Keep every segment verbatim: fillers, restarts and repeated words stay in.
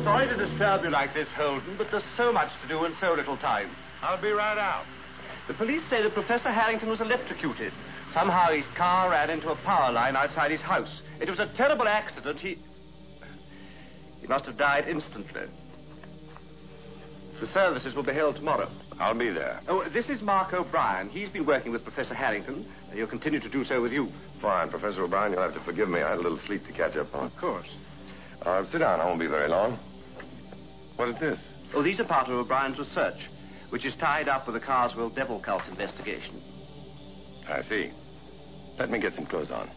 Sorry to disturb you like this, Holden, but there's so much to do and so little time. I'll be right out. The police say that Professor Harrington was electrocuted. Somehow his car ran into a power line outside his house. It was a terrible accident. He... He must have died instantly. The services will be held tomorrow. I'll be there. Oh, this is Mark O'Brien. He's been working with Professor Harrington, and he'll continue to do so with you. Fine. Professor O'Brien, you'll have to forgive me. I had a little sleep to catch up on. Of course. Uh, sit down. I won't be very long. What is this? Oh, these are part of O'Brien's research, which is tied up with the Carswell Devil Cult investigation. I see. Let me get some clothes on.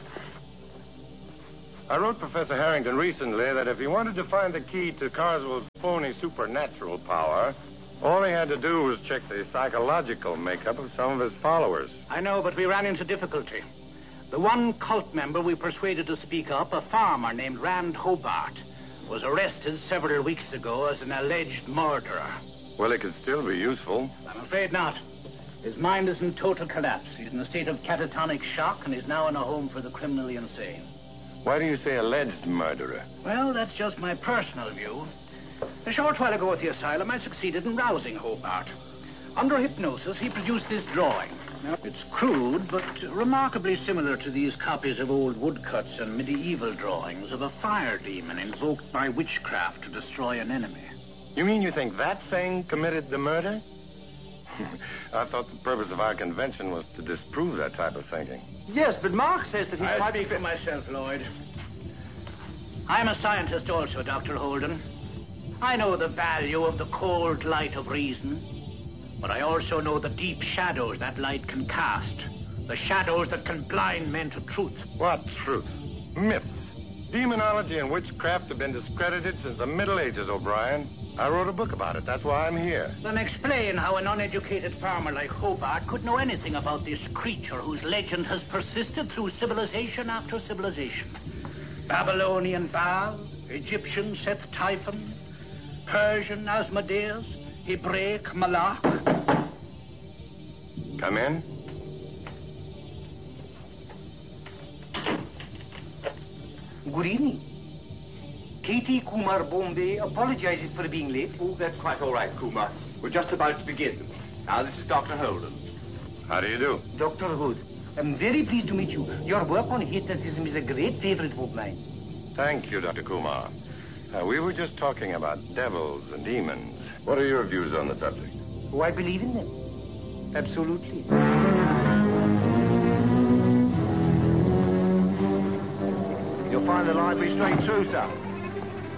I wrote Professor Harrington recently that if he wanted to find the key to Carswell's phony supernatural power, all he had to do was check the psychological makeup of some of his followers. I know, but we ran into difficulty. The one cult member we persuaded to speak up, a farmer named Rand Hobart, was arrested several weeks ago as an alleged murderer. Well, it could still be useful. I'm afraid not. His mind is in total collapse. He's in a state of catatonic shock and is now in a home for the criminally insane. Why do you say alleged murderer? Well, that's just my personal view. A short while ago at the asylum, I succeeded in rousing Hobart. Under hypnosis, he produced this drawing. Now, it's crude, but remarkably similar to these copies of old woodcuts and medieval drawings of a fire demon invoked by witchcraft to destroy an enemy. You mean you think that thing committed the murder? I thought the purpose of our convention was to disprove that type of thinking. Yes, but Mark says that he's I quite... speak for myself, Lloyd. I'm a scientist also, Doctor Holden. I know the value of the cold light of reason, but I also know the deep shadows that light can cast. The shadows that can blind men to truth. What truth? Myths. Demonology and witchcraft have been discredited since the Middle Ages, O'Brien. I wrote a book about it. That's why I'm here. Then explain how an uneducated farmer like Hobart could know anything about this creature whose legend has persisted through civilization after civilization. Babylonian Baal, Egyptian Seth Typhon, Persian Asmodeus, Hebraic Malak. Come in. Good evening. Katie Kumar Bombay apologizes for being late. Oh, that's quite all right, Kumar. We're just about to begin. Now, this is Doctor Holden. How do you do? Doctor Hood, I'm very pleased to meet you. Your work on hypnotism is a great favorite of mine. Thank you, Doctor Kumar. Uh, we were just talking about devils and demons. What are your views on the subject? Oh, I believe in them. Absolutely. You'll find the library straight through, sir.